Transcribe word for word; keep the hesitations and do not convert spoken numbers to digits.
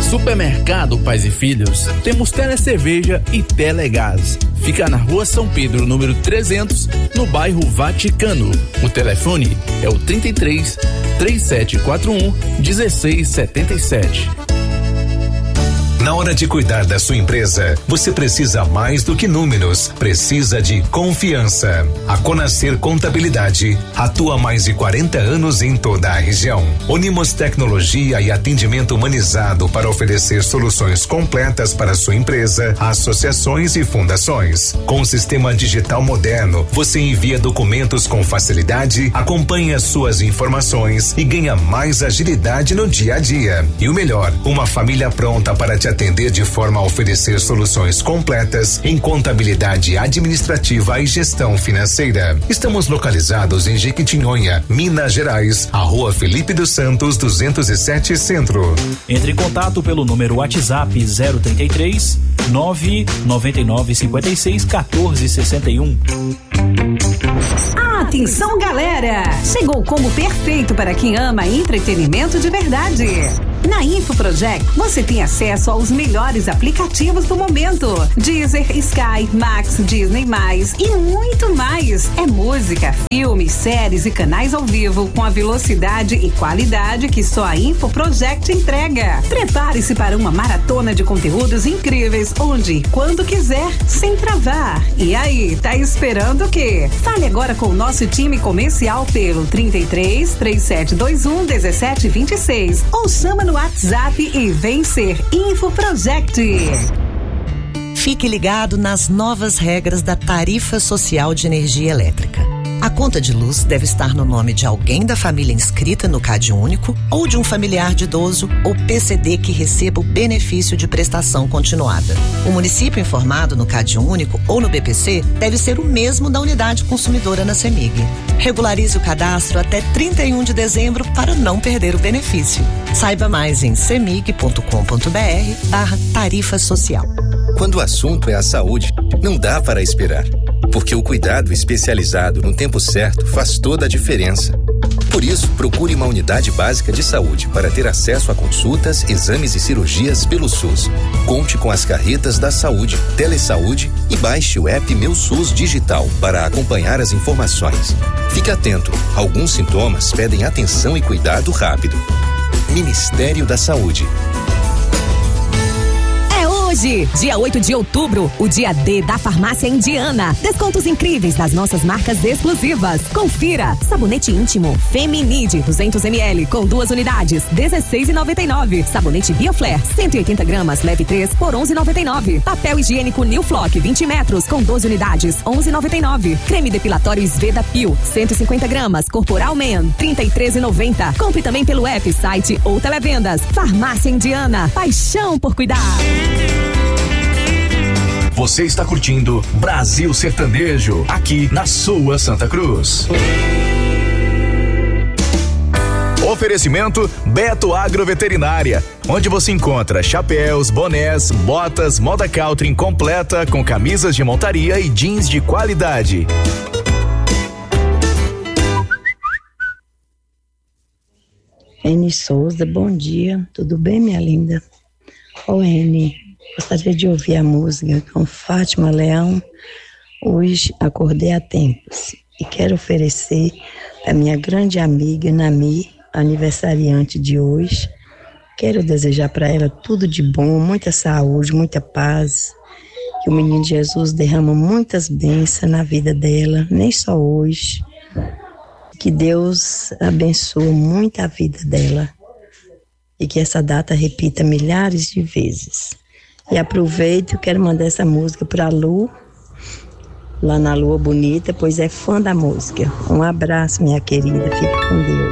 Supermercado Pais e Filhos, temos Telecerveja e Telegás. Fica na Rua São Pedro, número trezentos, no bairro Vaticano. O telefone é o trinta e três, três sete quatro um, um seis sete sete. Na hora de cuidar da sua empresa, você precisa mais do que números, precisa de confiança. A Conacer Contabilidade atua há mais de quarenta anos em toda a região. Unimos tecnologia e atendimento humanizado para oferecer soluções completas para sua empresa, associações e fundações. Com o sistema digital moderno, você envia documentos com facilidade, acompanha suas informações e ganha mais agilidade no dia a dia. E o melhor, uma família pronta para te atender de forma a oferecer soluções completas em contabilidade administrativa e gestão financeira. Estamos localizados em Jequitinhonha, Minas Gerais, a Rua Felipe dos Santos, duzentos e sete Centro. Entre em contato pelo número WhatsApp zero trinta e três, nove nove nove cinco seis, um quatro seis um. Atenção, galera! Chegou o combo perfeito para quem ama entretenimento de verdade. Na InfoProject, você tem acesso aos melhores aplicativos do momento. Deezer, Sky, Max, Disney+, e muito mais. É música, filmes, séries e canais ao vivo com a velocidade e qualidade que só a InfoProject entrega. Prepare-se para uma maratona de conteúdos incríveis, onde e quando quiser, sem travar. E aí, tá esperando o quê? Fale agora com o nosso time comercial pelo trinta e três, três sete dois um, um sete dois seis ou chama no WhatsApp e vem ser InfoProject. Fique ligado nas novas regras da tarifa social de energia elétrica. A conta de luz deve estar no nome de alguém da família inscrita no CadÚnico ou de um familiar de idoso ou P C D que receba o benefício de prestação continuada. O município informado no CadÚnico ou no B P C deve ser o mesmo da unidade consumidora na CEMIG. Regularize o cadastro até trinta e um de dezembro para não perder o benefício. Saiba mais em cemig ponto com ponto br barra tarifa social. Quando o assunto é a saúde, não dá para esperar. Porque o cuidado especializado no tempo certo faz toda a diferença. Por isso, procure uma unidade básica de saúde para ter acesso a consultas, exames e cirurgias pelo SUS. Conte com as carretas da saúde, Telesaúde e baixe o app Meu SUS Digital para acompanhar as informações. Fique atento, alguns sintomas pedem atenção e cuidado rápido. Ministério da Saúde. Hoje, dia oito de outubro, o dia D da Farmácia Indiana. Descontos incríveis nas nossas marcas exclusivas. Confira: sabonete íntimo Feminide duzentos mililitros com duas unidades, dezesseis reais e noventa e nove centavos. Sabonete Bioflare cento e oitenta gramas, leve três por onze reais e noventa e nove centavos. Papel higiênico New Flock vinte metros com doze unidades, onze reais e noventa e nove centavos. Creme depilatório Sveda Peel cento e cinquenta gramas, Corporal Man trinta e três reais e noventa centavos. Compre também pelo app, site ou televendas. Farmácia Indiana, paixão por cuidar. Você está curtindo Brasil Sertanejo, aqui na sua Santa Cruz. Oferecimento Beto Agroveterinária, onde você encontra chapéus, bonés, botas, moda Caltrim completa com camisas de montaria e jeans de qualidade. Eni Souza, bom dia, tudo bem, minha linda? Ô Eni, gostaria de ouvir a música com Fátima Leão, Hoje Acordei a Tempos, e quero oferecer a minha grande amiga Nami, aniversariante de hoje. Quero desejar para ela tudo de bom, muita saúde, muita paz, que o menino Jesus derrama muitas bênçãos na vida dela, nem só hoje, que Deus abençoe muito a vida dela e que essa data repita milhares de vezes. E aproveito, quero mandar essa música para a Lu, lá na Lua Bonita, pois é fã da música. Um abraço, minha querida, fique com Deus.